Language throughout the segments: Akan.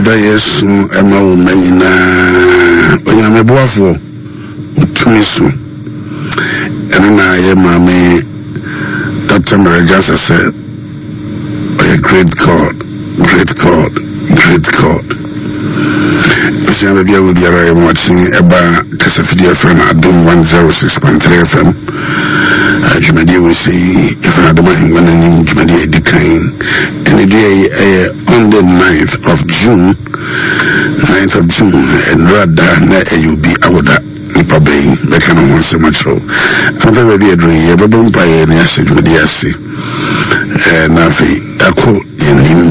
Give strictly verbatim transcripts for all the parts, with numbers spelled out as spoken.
Oda Yesu Emma Umayina Onyame Boafo Tumisu Enina Ye Mami Doctor Marajas said a great God, great God, great God. If you are with your watching about Casafidi F M at Doom one oh six point three F M, Jumadi will see if I don't mind when I name Jumadi Decline. And the day on the ninth of June, ninth of June, and rather, you be out nipa brain be kan on so much so I'm very ready to hear but don't buy any message with the S C eh na fi ako yenim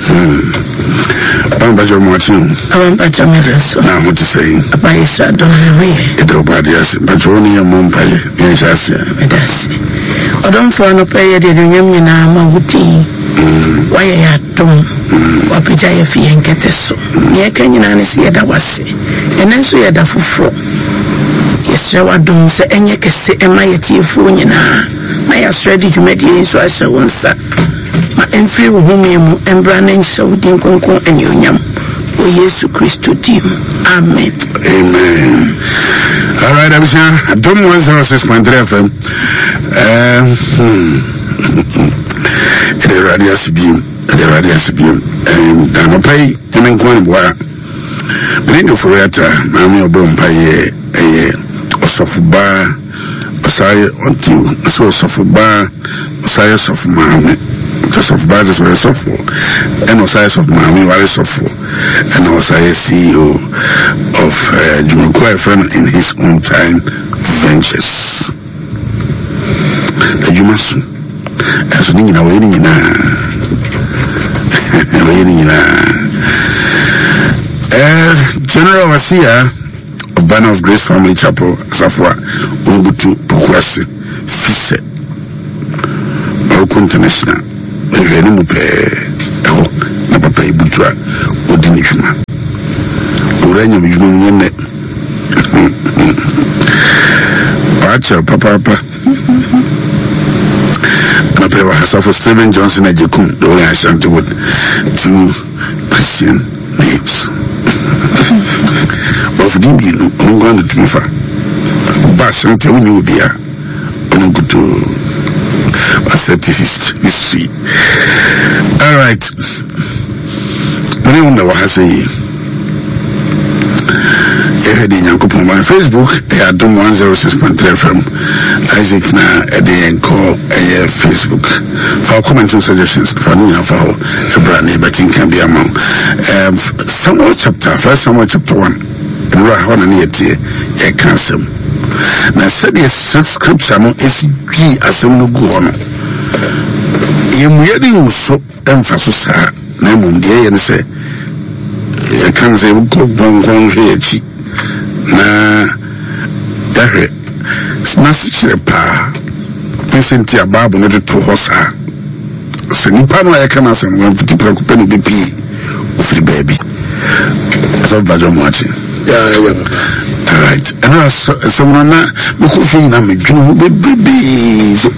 I'm back on watching I'm back on it so now what to say about is I don't know it about yes but only a mom pay yes yes that's I don't for no pay the nyam na ma wuti why ya tom wa pija ya fi enkete so ye kan nyina ne se da wase enen so ye da fufuro yes wa dum se enye kese ema yetiefo nyina na ya ready to make it so asa wonsa ma enfri wo home mu embra na nsa wudin konkon anyonyam o Yesu Kristo dim amen amen. All right, Abisha Dom one oh six point three F M um the radio sibim the radio sibim and I'm pay in kon boa Brindo Furiata mami obompa ye eh osofuba osai until so osofuba osai of mami osofuba is very sofu and osai of mami very sofu and osai C E O of uh, Jumako friend in his own time ventures the Jumasu as we na we ni na we ni na eh General Wasia of Banner of Grace Family Chapel Safwa Ungutu Pokwasi Fise Morocco International Eveni Mupe Eho na papa Ibutua Odini Juma Urenya mjuma nyene Pacha papa papa Napewa Hasafo Stephen Johnson Ejekum the only Ashanti with two Christian names but for them you know I'm going to be far but something when you be here I'm going to accept history. All right, I don't know what I say. I had in Yankopon on Facebook. I had done one oh six point three F M. Isaac na at the call a Facebook for commenting suggestions for me and for a brand new but can be among um Samuel chapter first Samuel chapter one and right on an eight year a cancel. Now said the scripture no is key as no go on. You really so emphasis na mum dey and say I can say go bon here na dahre message pa Vincent ya babu no to hosa se nipa no ya kana se no mfuti preocupa no bepi ofri baby so bajo moachi yeah yeah all right and someone na me ko fi na me dwunu bebi so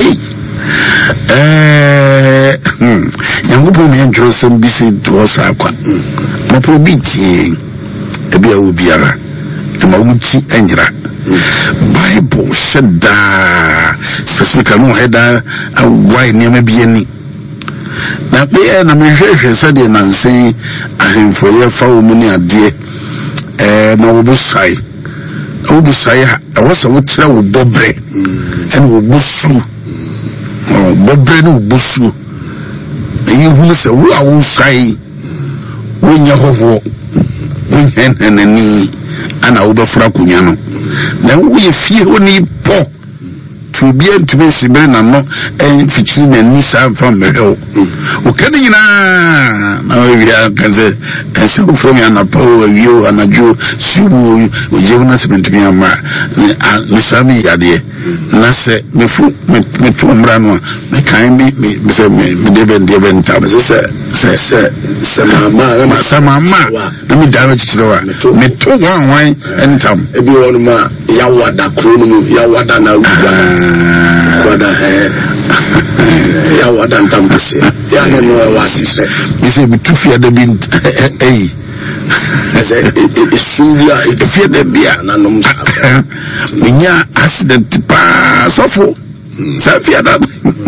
eh hmm yangupo me njoro sem bisi to hosa kwa ma probiti ebi a obiara ma wuti anyira Bible said that specifically no header why near be any na be na me hwehwe said the nansen ahemfo ye fa wo mu ni ade eh na wo busai wo busai a wo so wo tira wo bobre en wo busu oh bobre no busu e hu se wo a wo sai wo nya hoho wo henenani ana wo befra kunya no na wo ye fie oni po to be to be sibre na no en fichiri na ni sa fam meho o kedi nyina na we ya kanze ense ko from ya na power you anajo subu o jewu na seventy mi ama ni sami yade na se me fu me to mra no me kan bi me se me de ben de ben ta se se se se mama ma mama na mi da me chichiro wa me to wan wan entam e bi wonu ma ya wada kro no ya wada na ruwa wada eh ya wada ntam kase ya no no wa sisre ise bi tu fia de ebi eh ese esumbia efie de bia nanom nya accident pa sofo Safia da.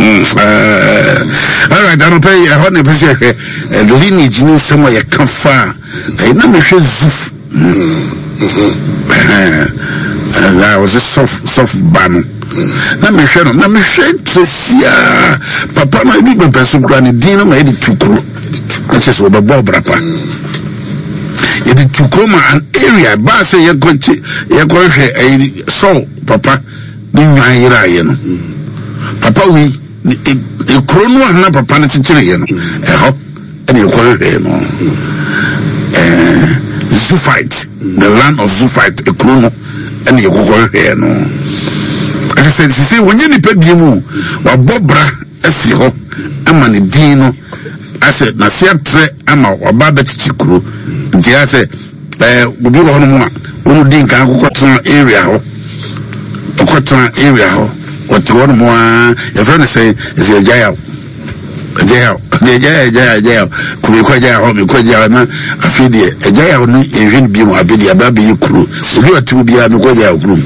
All right, I don't pay a hundred percent. The lineage in somewhere you can far. I never should zoof. And that was a soft, soft ban. Let me share, let me share to see. Papa, my big person, granny, dinner, made it too cool. That's just over Bob Rapa. It is to come an area, Bass, you're going to, you're going to, so, Papa, you know. Papa, we, a chrono and not Papa, it's a trillion. A hop, and you call it, you know. Zoophyte, the land of Zoophyte, a chrono, and you call it, you know. As I said, she said, when you pay the moon, or Bobra, F. Yo, I'm an Dino. I said, Nasia Tre, I'm a Babet Chikru. I said, eh, we do one more. We didn't go to an area. Okotran area ho what one more your friend say is a jail a jail the jail jail jail kubi kwa jail ho me kwa jail na afidi a jail no ehwin bi mo abidi ababe yekuru obi otu bi a me kwa jail kuru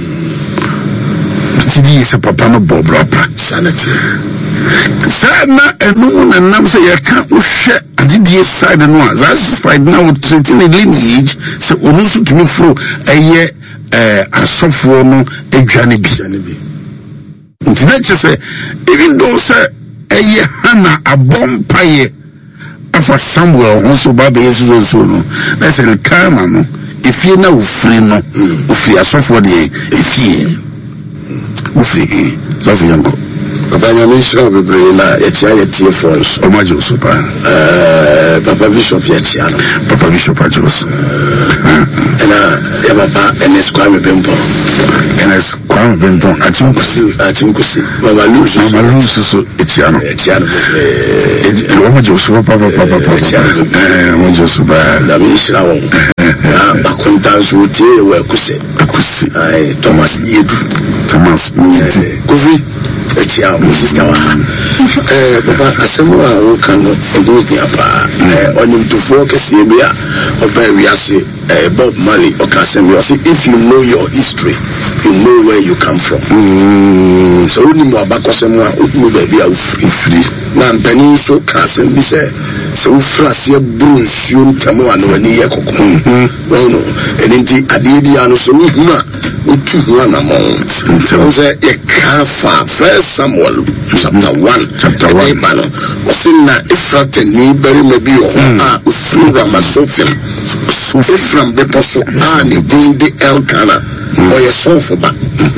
tidi se papa no bobrapa sanity sana enu na nam se yeka uhwe adidie side no a that's fight now treating lineage so onu so tumi fro eye eh asofo no edwane bi ntinche say even though say eye hana abompaye afa Samuel ho so baba yesu so no na say kama no efie na ofri no ofri asofo de efie ofri so fi yanko papa nyame shira bebre na etia yetie France o majo super eh papa bishop yetia no papa bishop ajos na ya papa ns kwame bempo ns kwame bempo atimkusi atimkusi mama lusu mama lusu so etia no etia no bebre o majo super papa papa papa eh o majo super na mi shira won na akontanso tie we akuse akusi ai Thomas Yedu Thomas Yedu kofi etia mo sister wa eh papa asemu a wo kan no ego dia pa eh onim to focus ye bia ofa wiase eh Bob Marley o ka asemu o say if you know your history you know where you come from mm so ni mo abakosemu a ofu ba bia ofri na mpani so ka asemu bi se so ufra se brunsuo ntamo ano ani ye kokko no eninti ade bia no so huma otu hu na mo so say ye ka fa First Samuel chapter one chapter one bano osina Efrate ni beri mebi o a ufru Ramasofim Efram de poso a ni dindi Elkana o ye sofu ba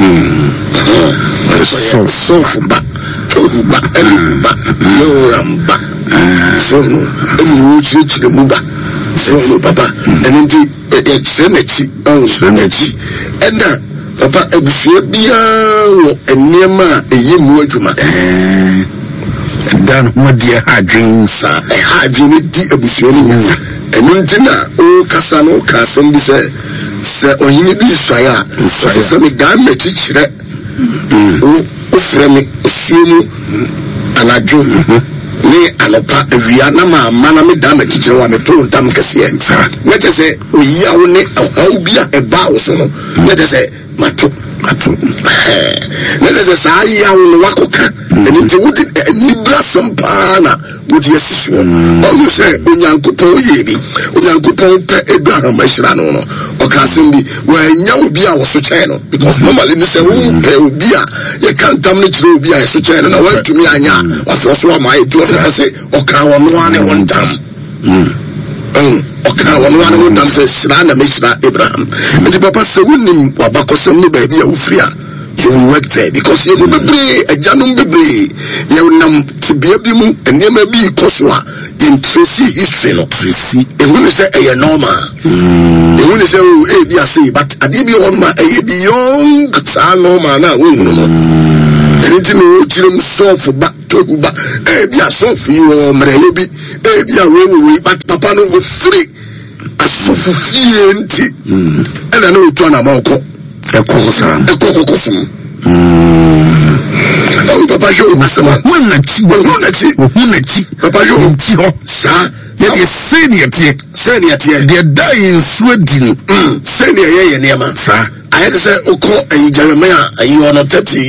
sofu ba ba ba yoramba so no emu uchi chire mu ba so no papa eninti e senechi on senechi enda papa ebushie bia wo enema eyemu adwuma eh dan mo dia hadwin sa eh hadwin di ebushie ni nya enu ntina o kasa no kasa mbi se se ohini bi swaya se se me dan me chichire o o fremi osumu anajo ni anopa awia na ma mana me dan me chichire wa me to ntam kase e na che se oyiya wo ne awu bia eba wo so no na che se mato mato na ze sa ya wo wakoka eni te wudi ni brasam pana wudi asisu o se onyankopon yebi onyankopon pe Abraham ashira no no o ka sembi wa nya obi a wo so chen no because normally ni se wo pe obi a ye kan tam ni chire obi a so chen no na wa tumi anya wa so so ma e to o se o ka wo no ane won tam mm oka wonu wane wotam se sira na meshira Abraham nti papa se wonim wabakosem no ba bia ufria you work there because you bebre ajanum bebre you nam tibia bi mu enema bi koso a in tracy history no tracy ehunu se eye normal mm ehunu se o e bia say but ade bi on ma eye bi young sa normal na wonu no enti no chirem sofu ba togu ba e bia sofu yi o mrele bi e bia wewe but papa no free asofu fie enti ena no to na ma okọ ekosa ekokoso mm oh papa jo asema wona chi wona chi wona chi papa jo chi ho sa Yet is senior tier, senior tier, they're dying sweating. Senior, yeah, yeah, sir. I had to say, Oko and Jeremiah, you are not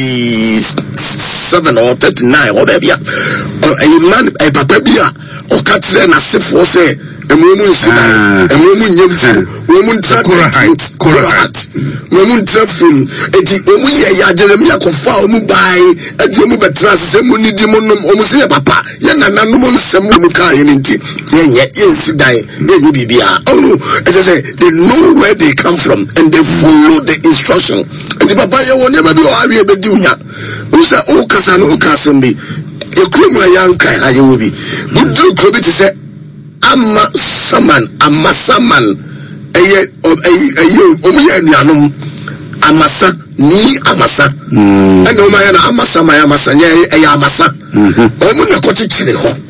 thirty-seven or thirty-nine, or maybe a man, a papabia, or Catherine, as if for say, a woman, a woman, woman, Correct, correct, woman, Trafun, and the Omuya Jeremiah Kofa, Mubai, a Jomuba Trans, Semuni Demonum, almost a papa, Yana Nanuman Samuka, and yet, yes, die, then you be oh no, as I say, they know where they come from and they follow the instruction. And the papa will never be all able to do that. We say, oh, Casan, oh, Casan, be a cream, a young guy, I will be. Good to Krobit to say, I'm a saman, I'm a saman, a year of a year, Omianum, Amasa, ni Amasa, and Omayana Amasa, my Amasa, a Yamasa, Omuna Cottage.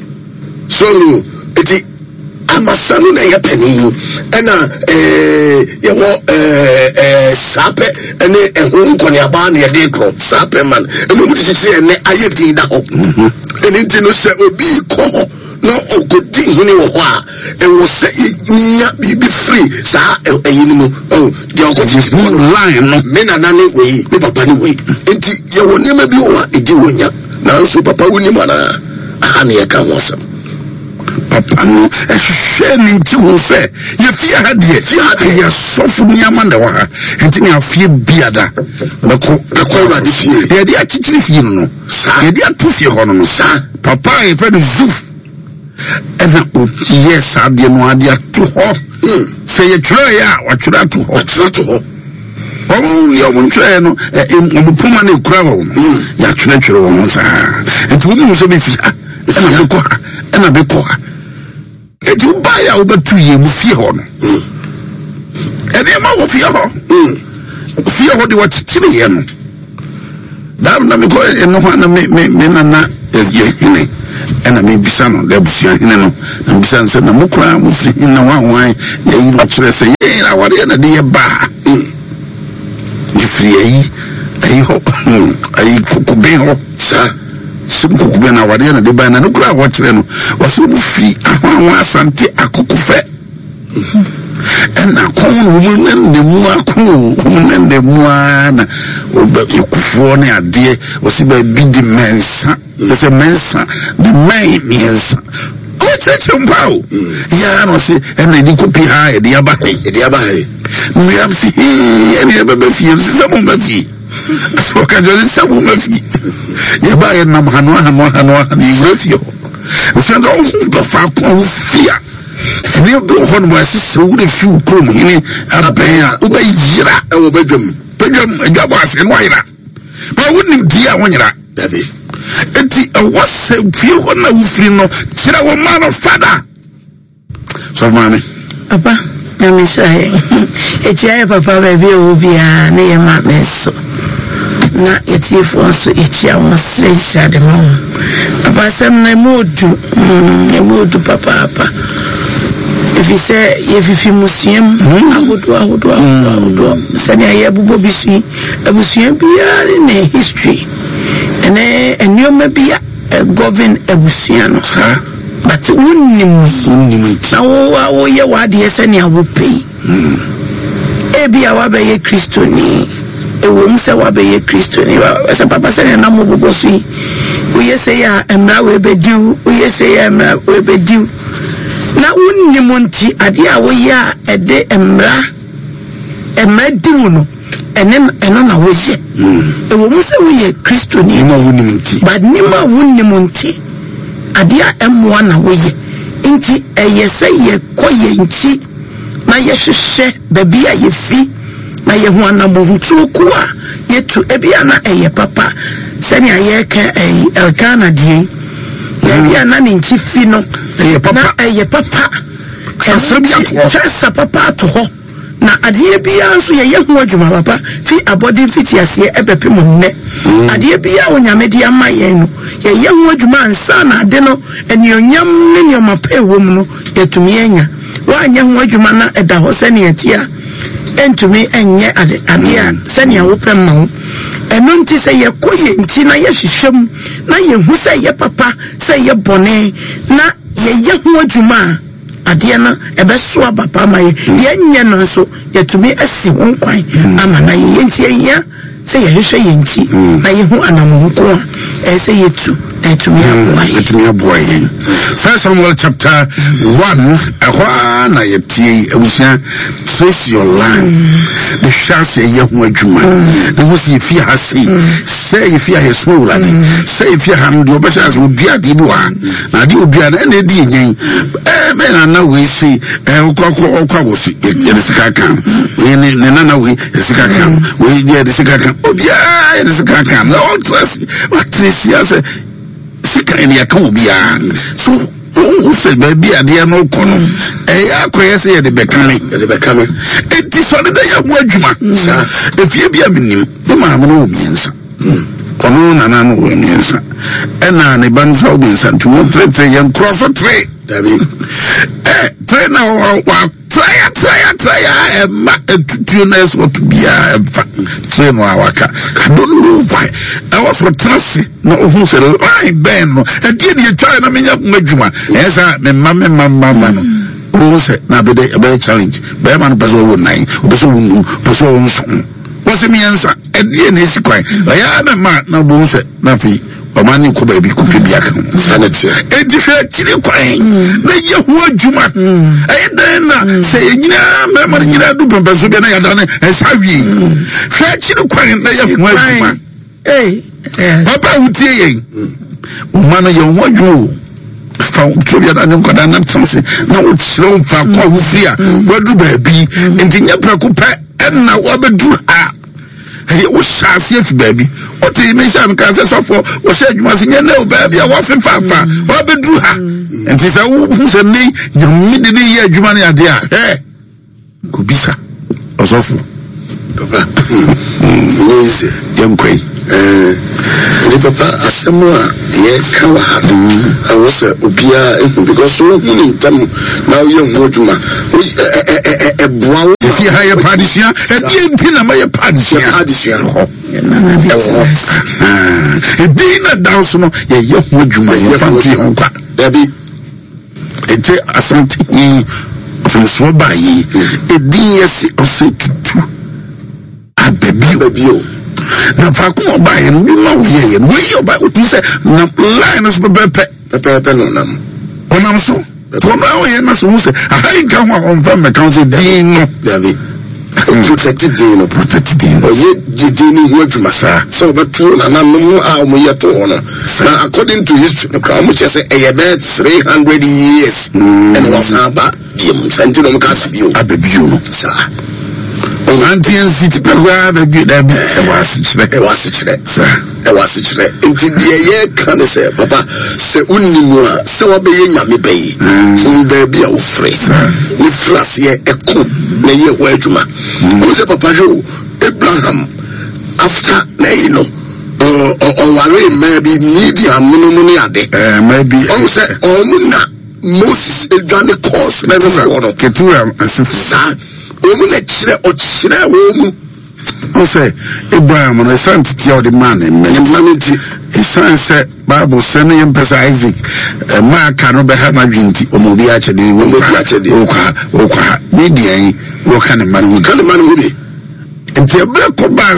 So, it's Amasanu na yapeni ena eh yawo eh eh sape ene ehun ko ni aba na yede kro sape man enu mu titi ene ayedi da ho eni ti no se obi ko no ogodi hini wo ho a e wo se nya bibi free sa eyini mu oh de ogodi line no me na na ne we ni papa ni we enti yawo ne ma bi wo a edi wonya na so papa woni mana aha ne yaka ho asem papa no a shame to say you fear had the ya suffer me amanda wa enti na afie biada bako akwa di fie ya di atitiri fie no ya di atofie ho no sa papa e friend Zuf ena o yes ade no ade ato ho say you try ya wa try to ho try to ho oh ya mo try no e mo puma na ekura ho ya try try ho sa enti wo mo so be fi ena be ko ena be ko eti buy a over two years mu fie ho no ene ma wo fie ho fie ho de what tire ye no da na me ko eno ho na me me na na ye hine ena me bisa no da busia hine no na bisa nse na mukura mu fie na wa wa ye yi no kire se ye na wade na de ye ba ni fie yi ayi ho ayi kokube ho sa sim kokube na wade na de ba na no kura wo kire no waso mu fi ahwa asante akokofe ena ko wo men de mu akon men de mu ana oba ikufo ne ade osi ba bi di mensa ese mensa de mai mensa o cheche mpao ya no se ena di kopi ha e di aba e di aba e mi am si e ni ba ba fi se mo ba fi aso ka jo se mo ba fi ya ba e na hanu hanu hanu ni refio se ndo ba fa ko fia ni do hon mo se se wo de fi ko mo ni abaya o ba yira e wo ba dwam pedwam agaba ase no ayira ba woni di a wonyira dabe enti a wase fi ho na wo firi no kira wo man of father so mami papa na mi sai e chia papa ba bi o bia na ye ma meso na eti fo so e chia won sre sha de mo papa sem na modu e modu papa papa if you say if you musiem ahodo ahodo ahodo sani aye bubo bisi abusiem bia ne history ene enioma bia govern abusiano but wonnim wonnim na wo wo ye wade sani awo pei e bia wa be ye kristoni e wo mse wa be ye kristoni wa se papa sani na mo bubo si wo ye se ya emra we be diu wo ye se ya emra we be diu na wonnim nti ade a wo ya ede emra emra diu no enem eno na wo ye e wo mse wo ye kristoni ma wonnim nti but nima wonnim nti ade a emwa na wo ye nti eye se ye koye nchi na ye hwehwe baby a ye fi na ye ho anamo hutu ku a ye tu ebia na eye papa sani aye ka eh elkana die ebia na ni nchi fi no eye papa eye papa kasrabia to kasa papa to ho na adie bia nso ye ye ho adwuma papa fi abodi fiti ase ebepem nne adie bia onyamedi amaye no ye ye ho adwuma ansa na ade no enionyam ne ne omape wom no yetumi enya wa anya ho adwuma na eda ho sane atia entumi enye ade ade a sane a wopem ma ho eno nti se ye koye nti na ye hwehwem na ye hu se ye papa se ye bone na ye ye ho adwuma adeɛ no ɛbɛso aba pa ma yɛ yɛnyɛ no nso yɛtumi asi ho nkwan ama na yɛ nti yɛhia sɛ yɛhwehwɛ yɛn nti na yɛhu anammɔ nko a ɛyɛ sɛ yɛtu na yɛtumi aboa yɛn yɛtumi aboa yɛn First Samuel chapter one ɛhɔ a na yɛtie abusua trace your line the chance yɛ ho adwuma na ho sɛ yɛfie ha sei sɛ yɛfie ha yɛsoro wurade sɛ yɛfie ha no deɛ ɔbɛhyɛ sɛ obia de bi wɔ ha na adeɛ obia no ɛna ɛdi yɛnyɛn mɛ nana wei sei ɔkɔ wɔ so yɛde sika ka ne nana wei yɛde sika ka wei yɛde sika ka obiara yɛde sika ka na ɔtrɛse watrɛsi asɛ sika ne yɛka obiara so who said baby adeɛ no kɔ no ɛyɛ akɔyɛ sɛ yɛde bɛkame yɛde bɛkame enti sɛ ɔde da yɛho adwuma efie bi a menim ne maame no wɔ mmiɛnsa ɔno nana no wɔ mmiɛnsa ɛna ne ba no fa wɔ mmiɛnsa nti wɔntrɛtrɛ yɛ nkurɔfo tere dabi tere na watraya traya traya ɛma ɛtutuo na ɛsɛ ɔto biara ɛmfa tere no a waka I don't know why ɛwɔ so tena se na ɔhu sɛ line bɛn no ɛdeɛ deɛ twae na menya ho adwuma ɛyɛ sɛ memma memma mma mma no ɔhu sɛ na bɛdɛ ɛbɛyɛ challenge bɛrima no pɛ sɛ ɔwɔ nan ɔpɛ sɛ ɔwɔ num pɛ sɛ ɔwɔ nso wɔ sɛ mmiɛnsa ɛdeɛ na ɛsi kwan ɛyɛ na ma na ɔhu sɛ na afei ɔma ne nkɔ baabi kɔpɛ bi aka ho ɛdi hwɛ akyire kwan na yɛ ho adwuma ɛyɛ dɛn na sɛ yɛnyinaa mmarima no nyinaa du pɛmpɛ so bia na yɛda ne ɛsa wie hwɛ akyire kwan na yɛ ho adwuma papa wotie yɛn woma no yɛ ho adwuma o fa trobia da ne nkɔda na tem se na wokyerɛ wo fa kɔ a wofiri a woadu baabi nti nyɛ prɛko pɛ ɛnna woabɛduru ha ɛyɛ wohyɛ ase afi baabi wote mehyɛ me kaa sɛ sɔfoɔ wɔhyɛ adwuma se nyɛ ne wo baabi a wɔafefaafa woabɛduru ha nti sɛ wohu sɛ ne nyame de ne yɛ adwuma ne adeɛ a ɛ kɔbisa ɔsɔfo papa easy yɛnkwai ɛne papa asɛm a yɛka wɔ ha no ɛwɔ sɛ obiara ɛhu because so wohu ne ntam na woyɛ ho adwuma ɛboa wo ɛfie ha yɛ paadesua ɛdeɛ nti na mayɛ paadesua paadesua no hɔ ɛwɔ hɔ ɛdin na da so no yɛyɛ ho adwuma yɛfa nto yɛ ho kwa dabi ɛnti asante yi ɔfomsoɔ baa yi ɛdin yɛ se ɔsɛ tutu ababio na faako ɔba yɛ no wima wo yɛ yɛ no wɔyi ɔba wotu sɛ na line no so pɛpɛpɛ pɛpɛpɛ no nam ɔnam so tɔno a wɔyɛ no so wo sɛ ahai nka ho a ɔmfa mmɛka wo sɛ din no dabi protected din no protected din no ɔyɛ din no ho adwuma saa sɛ ɔbɛto nananom a ɔmoyɛ to hɔ no na according to history no kora ɔmo kyerɛ sɛ ɛyɛ bɛɛ three hundred years ɛne wɔsan aba biom sɛ nti no ɔmo ka se bio ababio no saa Antian city pɛgua baabi da bi ɛwɔ asekyerɛ ɛwɔ asekyerɛ saa ɛwɔ asekyerɛ nti deɛ yɛka ne sɛ papa sɛ wonnim a sɛ wabɛyɛ nyame bɛyi fom baabi a wofrɛ ne firi aseɛ ɛko na yɛ hɔ adwuma ɔmo sɛ papa hwɛ o Abraham after na yi no ɔware mmaa bi Midian no mu ne ade ɔmo sɛ ɔmo na Moses adwane kɔɔse na ne soɔ no Ketura asefo saa omu na kyerɛ ɔkyerɛ wɔ mu o sɛ Abraham no ɛsan tete a ɔde maa ne mma ne mma no nti ɛsan sɛ Bible sɛ ne yɛmpɛ sɛ Isaac ɛma aka no bɛha no adwe nti ɔma obi akyɛde wokɔ ha Midian wɔka ne mma no ho ka ne mma no ho bi nti ɛberɛ kɔbaa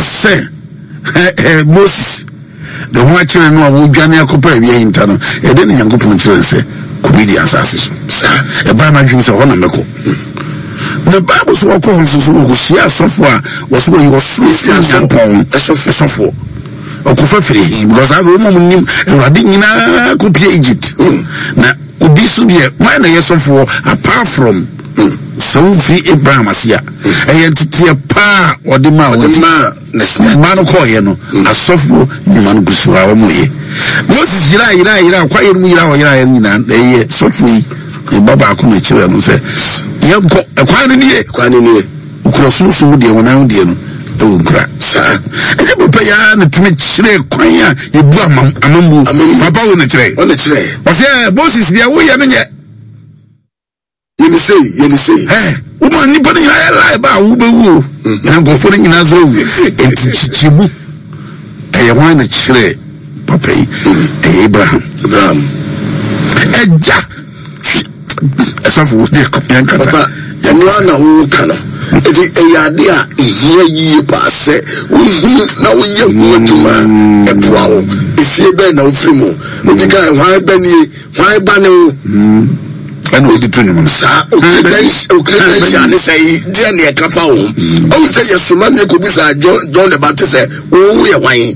sɛ Moses de ho akyerɛ no a wodwane akɔpɛ awia yi nta no ɛdɛ ne Nyankopɔn kyerɛ sɛ kɔ Midian asase so saa ɛbaa no adwene sɛ hɔ na mɛkɔ the Bible so wako on so so sia sofo a was when you was so Nyankopɔn ɛsɔfo ɔkɔfa firi him because I go mum nim Awurade nyinaa kɔ pie Egypt na obi so deɛ why na yɛsɔfo apart from so free Abraham asia ɛyɛ tete pa ɔde ma ɔde ma ma no kɔ yɛ no asɔfo nyuma no gusu a wɔn yɛ Moses yira yira yira kwa yɛ mu yira wɔ yira yɛ nyinaa ɛyɛ sɔfo yi baba ko me kyerɛ no sɛ yɛnkɔ ɛkwan no nie kwan no nie ukura sunsun deɛ wɔnan deɛ no ɛwɔ nkura saa ɛnyɛ papa ya na tumi kyerɛ kwan a yɛbu amambu papa wo ne kyerɛ ɔne kyerɛ ɔsɛ Moses deɛ woyɛ no nyɛ yɛne sei yɛne sei ɛ woma nnipa no nyinaa yɛ lae ba a wobɛwu ɛna nkɔfoɔ no nyinaa sɛ wu ɛnti kyikyibu ɛyɛ hwan na kyerɛ papa yi ɛyɛ Abraham Abraham ɛgya Esafu de kopian kata. Papa, yanwa na wo kana. Eti eyade a ehia yi pa se. Na wo ye hu adwuma eboa wo. Efie be na ofiri mu. Obi ka hwan ba ni, hwan ba ne wo. And we did to sa okredensi ane say dia ne kafa wo. O say yesuma me ko bisa John the Baptist say wo ye hwan.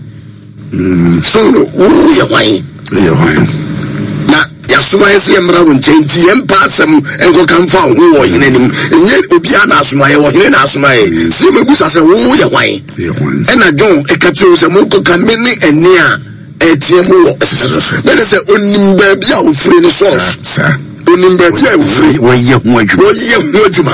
So no wo ye hwan. Ye hwan. Na yasuma ese yemra wo nchenti empa asem enko kamfa wo wo hene nim enye obi ana asuma ye wo hene na asuma ye si me busa say wo ye hwan. Ye hwan. E na John e ka tiro say mo ko kan me ni ene a etiem wo. Na say onim ba bia wo firi ni source. Sir. Onimba bia ofiri wo ye hu adwuma wo ye hu adwuma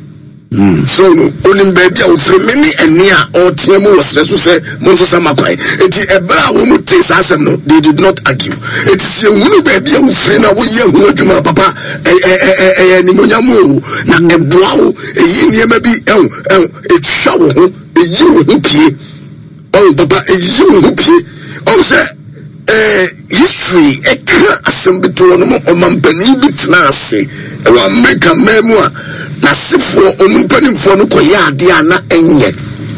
mm so no onimba bia ofiri me ni ene a o tie mu wo sere so se mo nso sama kwai eti ebra wo mu tese asem no they did not argue eti se hunu ba bia ofiri na wo ye hu adwuma papa eh eh eh ni monyamu na eboa wo eyi niema bi ehun ehun etwa wo ho eyi wo ho pie o papa eyi wo ho pie o se eh history ekra assembly to no omampani bitna ase e wa America memu a na sefo onumpani fo no koya ade ana enye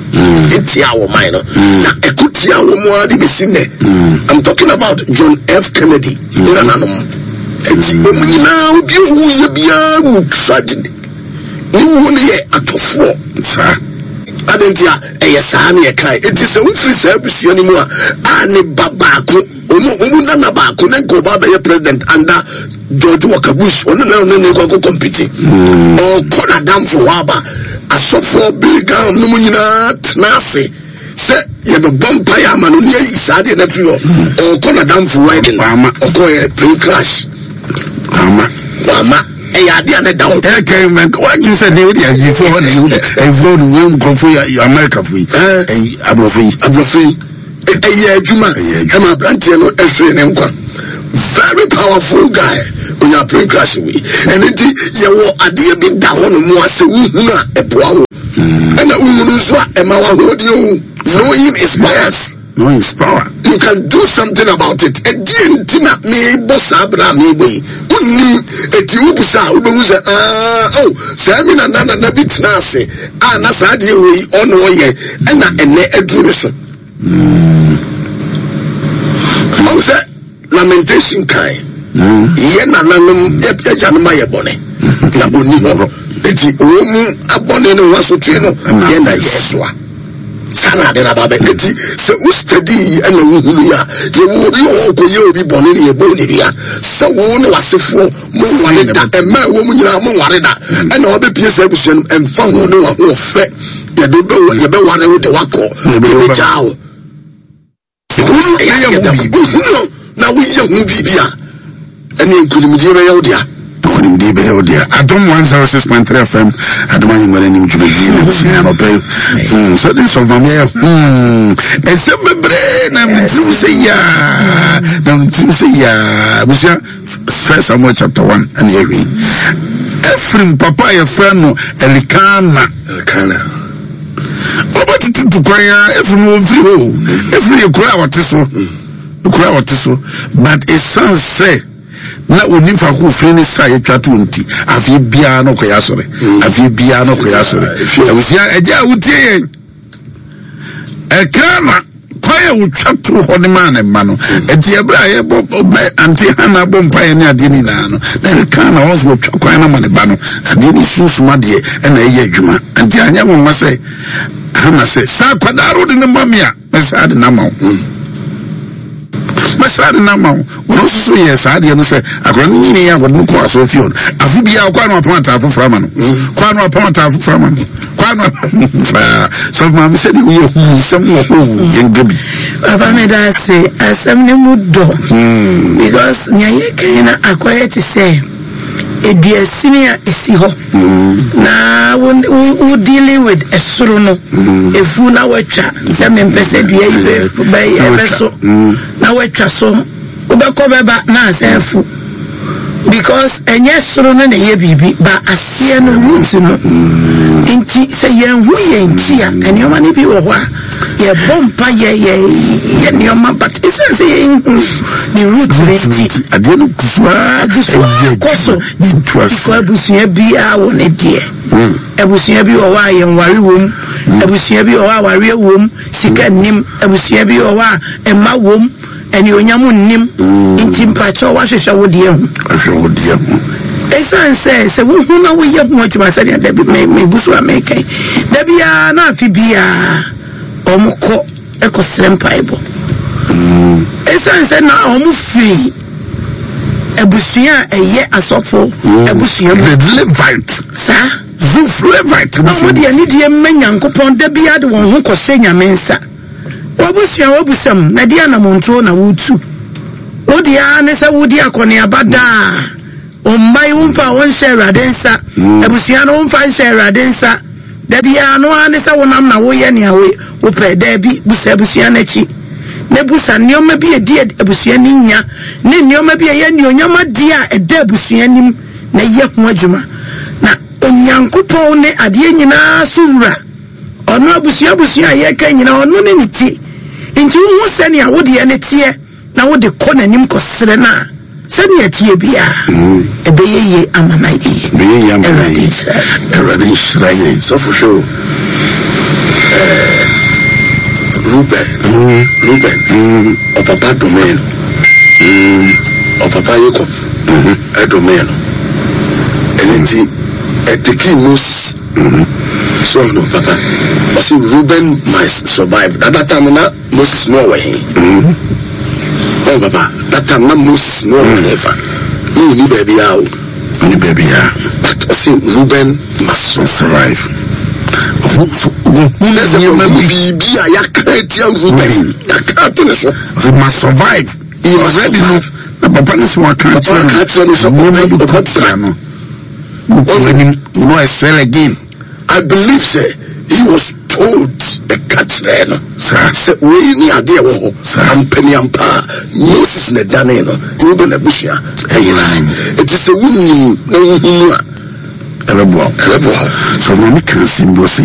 etia wo man no na ekutia wo mo ade besine. I'm talking about John F Kennedy ina nanom eti omunyina obi owu ye bia mu tragedy ni wo ne ye atofo sa adentia eye saa ne kai eti se wofiri saa busua ni mu a ani babako omu omu nana baako ne ko ba be president under George Walker Bush onu na onu ne ko compete o ko na damfo waba asofo bigam no munyina tnase se ye be bompa ya ma no ne yi saade na tuyo o ko na damfo wedding o ko e plane crash ama ama e ya dia na down e kai man what you said they dey before when you e vote we go for America for e abrofi abrofi e adwuma e ma brantie no ehwe ne nkwa very powerful guy when you plane crash we and it ye wo ade bi da ho no mu ase hu na eboa wo and unu so e ma wa ho di knowing is power. Knowing is power. You can do something about it. E di ntina me boss abra me boy unni eti ubusa ubehuza ah oh say me na na na bitna ase ah na sa de we ono ye e na ene edru me so mm say lamentation kai mm ye na nanum e januma ye bone na boni ho eti wo mu abone no waso tue no ye na yeswa sana de na baba eti se u study and uhunu ya ye wo bi wo ko ye obi bone ne ye boni bia se wo ne wasefo mo ware da e ma wo mu nyina mo ware da e na obe pie se busu no emfa ho ne wa ho fe ye do be ye be ware wo de wakọ ye be chao uhunu ye na wo ye hu bibia ene nkunimdi be ye wo dia on the be o dia Adom one oh six point three F M Adom you ngare nim jubeji na busia no pay hmm so this of me hmm ese bebre na mtu say ya na mtu say ya busia First Samuel chapter one and here Ephraim papa your friend no Elikana Elikana oba tutu kwanya Ephraim wo free ho Ephraim kura wateso kura wateso but his son say na oni fa ko free sa ye twa to nti afi bia no koya sore afi bia no koya sore awusia eja wutie yen e kana koya wutwa to ho ne ma ne ma no enti ebra ye bo anti hana bo mpa ye ne ade ni na no na kana was wo twa koya na ma ne ba no ade ni susuma de e na ye adwuma anti anya mo ma se hana se sa kwadaro de ne mamia me sa de na ma masade na ma wo so ye sade no se akora ni ni ya godun ko aso fi on afi bia kwa no apanta afofra ma no kwa no apanta afofra ma no kwa no so ma me se di wo hu sem wo ko yengabi baba me da say asem ni mudo because nya ye kan na akoye ti say ediasini a esi ho na we dealing with esoro no efu na watwa se me mpese dua ibe be so na watwa so obeko beba na asefu because enye soro no na ye bibi ba asie no root no inti se ye hu ye nchi a enioma ne bi wo ho a ye bompa ye ye ye enioma but isen se ye hu the root reti ade no kusua koso ko abusia bi a wo ne de abusia bi wo wa ye nware wom abusia bi wo wa ware wom sika nim abusia bi wo wa emma wom eni onyamu nim inti mpacho wa hwehwe wo de hu ahwe wo de hu esan se se wo hu na wo ye hu atuma se de me me busu american da bia na afi bia omko eko strempaibo esan se na omu free ebusuya eye asofo ebusuya the levite sa zuf levite no de ani de menyankopon da bia de won hu ko hye nyamensa wabusia wabusam na dia na monto na wutu wodi a ne sa wodi akone abada ombai wumfa won share adensa abusia no wumfa share adensa da bia no a ne sa wonam na wo ye ne awe wo pe da bi busa abusia na chi ne busa nioma bi edi abusia ni nya ne nioma bi ye ni onyama dia eda abusia nim na ye ho adwuma na onyankopon ne ade nyina sura ono abusia abusia ye ka nyina ono ne niti nti wo sene a wode ye ne tie na wode kɔ nanim kɔsere na sene atie bia ebe ye ye amana ye be ye amana ye erade israel so for sure eh Ruben Ruben o papa domain o papa yeko e domain enti etiki Moses so no papa but see Ruben might survive at that time na Moses no way oh papa that time na Moses no way fa no ni baby out ni baby out but see Ruben must survive who let's say baby ya can't ya Ruben ya can't so they must survive he already know na papa ni so can't no so no you know I sell again. I believe say he was told the catcher no say we ni ade wo ho ampani ampa Moses ne dane no we be na bushia eyina it is a wunni na wunu a elebo elebo so no me kan simbo